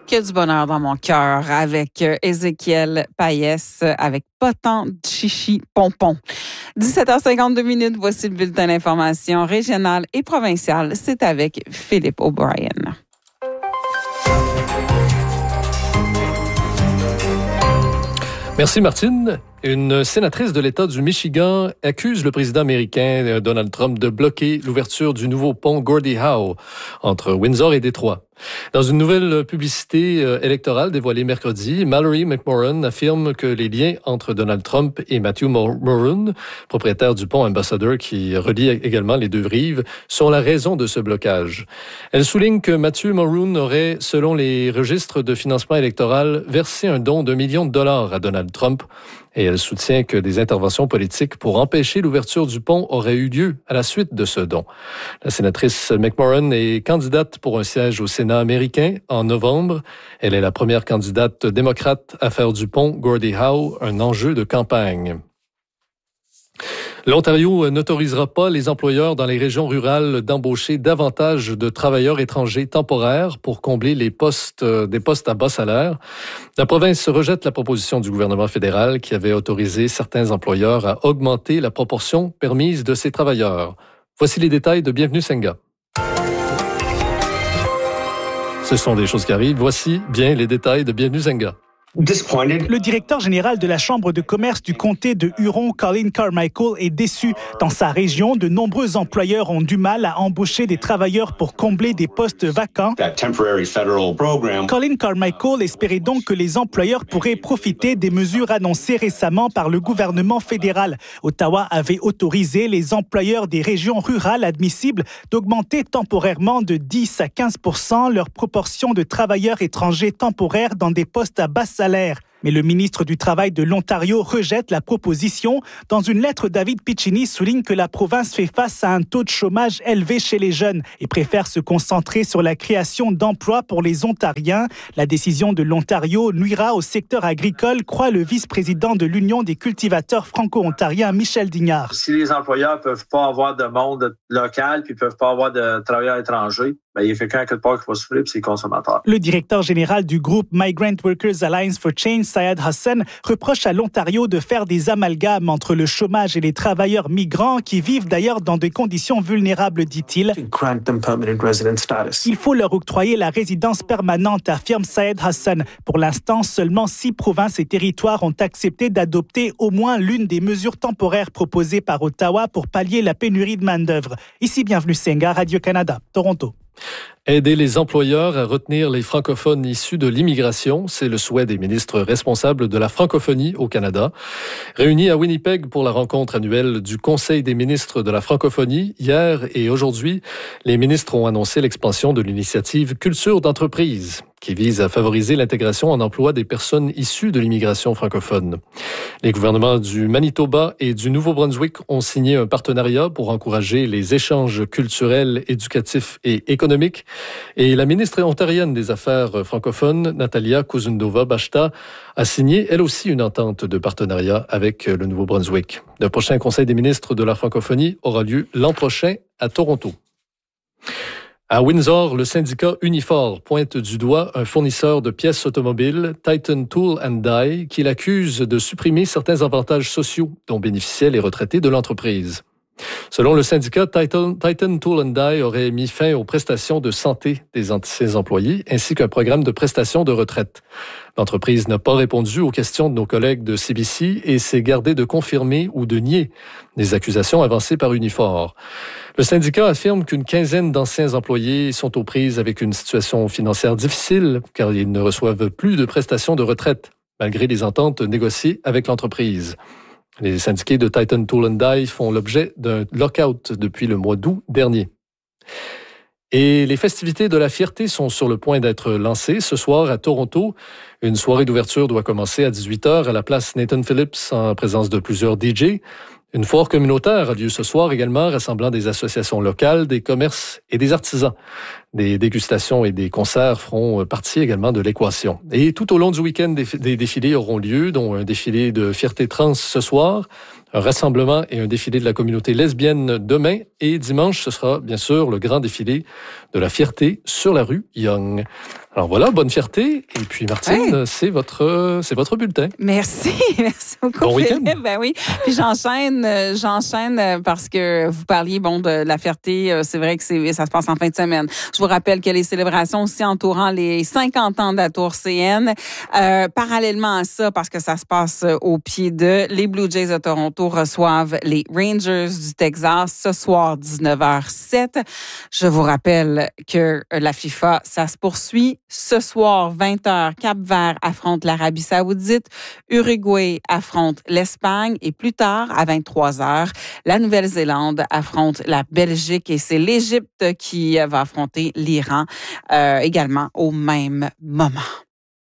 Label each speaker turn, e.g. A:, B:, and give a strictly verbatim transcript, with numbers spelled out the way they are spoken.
A: qu'il y a du bonheur dans mon cœur avec Ézéchiel Payès, avec Potent Chichi Pompon. dix-sept heures cinquante-deux minutes, voici le bulletin d'information régionale et provinciale. C'est avec Philippe O'Brien.
B: Merci Martine. Une sénatrice de l'État du Michigan accuse le président américain Donald Trump de bloquer l'ouverture du nouveau pont Gordie Howe entre Windsor et Détroit. Dans une nouvelle publicité électorale dévoilée mercredi, Mallory McMorran affirme que les liens entre Donald Trump et Matthew Moran, propriétaire du pont Ambassador qui relie également les deux rives, sont la raison de ce blocage. Elle souligne que Matthew Moran aurait, selon les registres de financement électoral, versé un don d'un million de dollars à Donald Trump. Et elle soutient que des interventions politiques pour empêcher l'ouverture du pont auraient eu lieu à la suite de ce don. La sénatrice McMorran est candidate pour un siège au Sénat américain en novembre. Elle est la première candidate démocrate à faire du pont Gordie Howe un enjeu de campagne. L'Ontario n'autorisera pas les employeurs dans les régions rurales d'embaucher davantage de travailleurs étrangers temporaires pour combler les postes, euh, des postes à bas salaire. La province rejette la proposition du gouvernement fédéral qui avait autorisé certains employeurs à augmenter la proportion permise de ces travailleurs. Voici les détails de Bienvenue Senga. Ce sont des choses qui arrivent. Voici bien les détails de Bienvenue Senga.
C: Le directeur général de la Chambre de commerce du comté de Huron, Colin Carmichael, est déçu. Dans sa région, de nombreux employeurs ont du mal à embaucher des travailleurs pour combler des postes vacants. Colin Carmichael espérait donc que les employeurs pourraient profiter des mesures annoncées récemment par le gouvernement fédéral. Ottawa avait autorisé les employeurs des régions rurales admissibles d'augmenter temporairement de dix à quinze pour cent leur proportion de travailleurs étrangers temporaires dans des postes à bas salaire. Mais le ministre du Travail de l'Ontario rejette la proposition. Dans une lettre, David Piccini souligne que la province fait face à un taux de chômage élevé chez les jeunes et préfère se concentrer sur la création d'emplois pour les Ontariens. La décision de l'Ontario nuira au secteur agricole, croit le vice-président de l'Union des cultivateurs franco-ontariens, Michel Dignard.
D: Si les employeurs ne peuvent pas avoir de monde local puis ne peuvent pas avoir de travailleurs étrangers, ben, il y a quelqu'un quelque part qui va souffrir, puis c'est les consommateurs.
C: Le directeur général du groupe Migrant Workers Alliance for Change, Syed Hassan, reproche à l'Ontario de faire des amalgames entre le chômage et les travailleurs migrants qui vivent d'ailleurs dans des conditions vulnérables, dit-il. Il faut leur octroyer la résidence permanente, affirme Syed Hassan. Pour l'instant, seulement six provinces et territoires ont accepté d'adopter au moins l'une des mesures temporaires proposées par Ottawa pour pallier la pénurie de main-d'œuvre. Ici, Bienvenue Senga, Radio-Canada, Toronto.
B: Aider les employeurs à retenir les francophones issus de l'immigration, c'est le souhait des ministres responsables de la francophonie au Canada. Réunis à Winnipeg pour la rencontre annuelle du Conseil des ministres de la francophonie, hier et aujourd'hui, les ministres ont annoncé l'expansion de l'initiative Culture d'entreprise, qui vise à favoriser l'intégration en emploi des personnes issues de l'immigration francophone. Les gouvernements du Manitoba et du Nouveau-Brunswick ont signé un partenariat pour encourager les échanges culturels, éducatifs et économiques. Et la ministre ontarienne des Affaires francophones, Natalia Kuzundova-Bashta, a signé elle aussi une entente de partenariat avec le Nouveau-Brunswick. Le prochain Conseil des ministres de la francophonie aura lieu l'an prochain à Toronto. À Windsor, le syndicat Unifor pointe du doigt un fournisseur de pièces automobiles, Titan Tool and Die, qui l'accuse de supprimer certains avantages sociaux dont bénéficiaient les retraités de l'entreprise. Selon le syndicat, Titan, Titan Tool and Die aurait mis fin aux prestations de santé des ses employés ainsi qu'un programme de prestations de retraite. L'entreprise n'a pas répondu aux questions de nos collègues de C B C et s'est gardée de confirmer ou de nier les accusations avancées par Unifor. Le syndicat affirme qu'une quinzaine d'anciens employés sont aux prises avec une situation financière difficile car ils ne reçoivent plus de prestations de retraite malgré les ententes négociées avec l'entreprise. Les syndiqués de Titan Tool and Die font l'objet d'un lockout depuis le mois d'août dernier. Et les festivités de la fierté sont sur le point d'être lancées ce soir à Toronto. Une soirée d'ouverture doit commencer à dix-huit heures à la place Nathan Phillips en présence de plusieurs D J. Une foire communautaire a lieu ce soir également, rassemblant des associations locales, des commerces et des artisans. Des dégustations et des concerts feront partie également de l'équation. Et tout au long du week-end, des défilés auront lieu, dont un défilé de fierté trans ce soir, un rassemblement et un défilé de la communauté lesbienne demain. Et dimanche, ce sera bien sûr le grand défilé de la fierté sur la rue Yonge. Alors voilà, bonne fierté. Et puis Martine,
A: ouais.
B: c'est votre c'est votre bulletin.
A: Merci, merci beaucoup.
B: Bon week-end.
A: Philippe. Ben oui. Puis j'enchaîne, j'enchaîne parce que vous parliez bon de la fierté. C'est vrai que c'est ça se passe en fin de semaine. Je vous rappelle que les célébrations aussi entourant les cinquante ans de la Tour C N, euh, parallèlement à ça, parce que ça se passe au pied de les Blue Jays de Toronto reçoivent les Rangers du Texas ce soir dix-neuf heures sept. Je vous rappelle que la FIFA, ça se poursuit. Ce soir, vingt heures, Cap-Vert affronte l'Arabie Saoudite, Uruguay affronte l'Espagne et plus tard, à vingt-trois heures, la Nouvelle-Zélande affronte la Belgique et c'est l'Égypte qui va affronter l'Iran euh, également au même moment.